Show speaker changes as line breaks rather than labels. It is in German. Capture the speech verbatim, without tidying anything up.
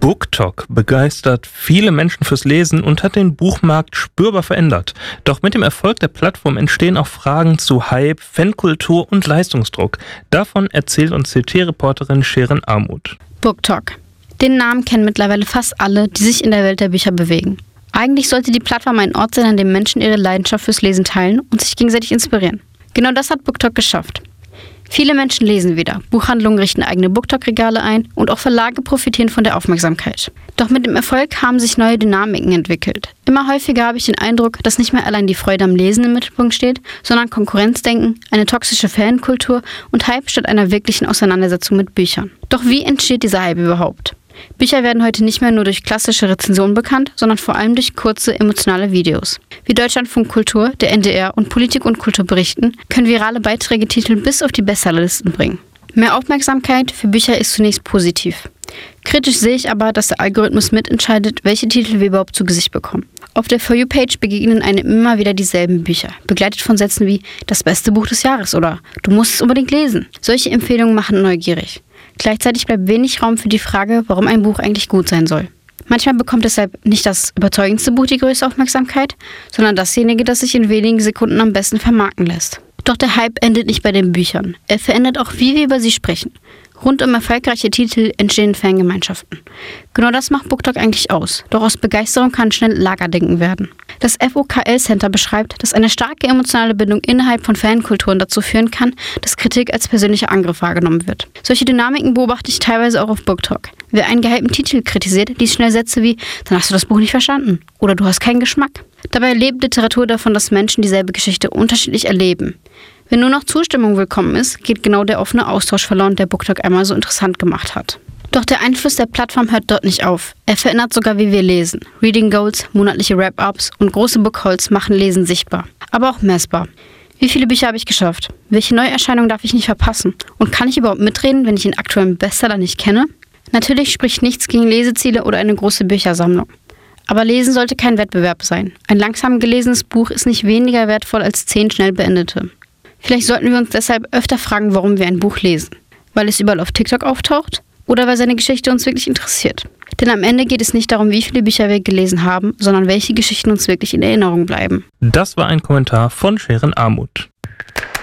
BookTok begeistert viele Menschen fürs Lesen und hat den Buchmarkt spürbar verändert. Doch mit dem Erfolg der Plattform entstehen auch Fragen zu Hype, Fankultur und Leistungsdruck. Davon erzählt uns C T-Reporterin Shirin Ahmud.
BookTok. Den Namen kennen mittlerweile fast alle, die sich in der Welt der Bücher bewegen. Eigentlich sollte die Plattform ein Ort sein, an dem Menschen ihre Leidenschaft fürs Lesen teilen und sich gegenseitig inspirieren. Genau das hat BookTok geschafft. Viele Menschen lesen wieder, Buchhandlungen richten eigene BookTok-Regale ein und auch Verlage profitieren von der Aufmerksamkeit. Doch mit dem Erfolg haben sich neue Dynamiken entwickelt. Immer häufiger habe ich den Eindruck, dass nicht mehr allein die Freude am Lesen im Mittelpunkt steht, sondern Konkurrenzdenken, eine toxische Fankultur und Hype statt einer wirklichen Auseinandersetzung mit Büchern. Doch wie entsteht dieser Hype überhaupt? Bücher werden heute nicht mehr nur durch klassische Rezensionen bekannt, sondern vor allem durch kurze, emotionale Videos. Wie Deutschlandfunk Kultur, der N D R und Politik und Kultur berichten, können virale Beiträge Titel bis auf die Bestsellerlisten bringen. Mehr Aufmerksamkeit für Bücher ist zunächst positiv. Kritisch sehe ich aber, dass der Algorithmus mitentscheidet, welche Titel wir überhaupt zu Gesicht bekommen. Auf der For You-Page begegnen einem immer wieder dieselben Bücher, begleitet von Sätzen wie „das beste Buch des Jahres“ oder „du musst es unbedingt lesen“. Solche Empfehlungen machen neugierig. Gleichzeitig bleibt wenig Raum für die Frage, warum ein Buch eigentlich gut sein soll. Manchmal bekommt deshalb nicht das überzeugendste Buch die größte Aufmerksamkeit, sondern dasjenige, das sich in wenigen Sekunden am besten vermarkten lässt. Doch der Hype endet nicht bei den Büchern. Er verändert auch, wie wir über sie sprechen. Rund um erfolgreiche Titel entstehen Fangemeinschaften. Genau das macht BookTok eigentlich aus. Doch aus Begeisterung kann schnell Lagerdenken werden. Das F O K L-Center beschreibt, dass eine starke emotionale Bindung innerhalb von Fankulturen dazu führen kann, dass Kritik als persönlicher Angriff wahrgenommen wird. Solche Dynamiken beobachte ich teilweise auch auf BookTok. Wer einen gehypten Titel kritisiert, liest schnell Sätze wie „dann hast du das Buch nicht verstanden“ oder „du hast keinen Geschmack“. Dabei lebt Literatur davon, dass Menschen dieselbe Geschichte unterschiedlich erleben. Wenn nur noch Zustimmung willkommen ist, geht genau der offene Austausch verloren, der BookTok einmal so interessant gemacht hat. Doch der Einfluss der Plattform hört dort nicht auf. Er verändert sogar, wie wir lesen. Reading Goals, monatliche Wrap-Ups und große Bookhauls machen Lesen sichtbar, aber auch messbar. Wie viele Bücher habe ich geschafft? Welche Neuerscheinungen darf ich nicht verpassen? Und kann ich überhaupt mitreden, wenn ich den aktuellen Bestseller nicht kenne? Natürlich spricht nichts gegen Leseziele oder eine große Büchersammlung. Aber Lesen sollte kein Wettbewerb sein. Ein langsam gelesenes Buch ist nicht weniger wertvoll als zehn schnell beendete. Vielleicht sollten wir uns deshalb öfter fragen, warum wir ein Buch lesen. Weil es überall auf TikTok auftaucht? Oder weil seine Geschichte uns wirklich interessiert? Denn am Ende geht es nicht darum, wie viele Bücher wir gelesen haben, sondern welche Geschichten uns wirklich in Erinnerung bleiben.
Das war ein Kommentar von Shirin Ahmud.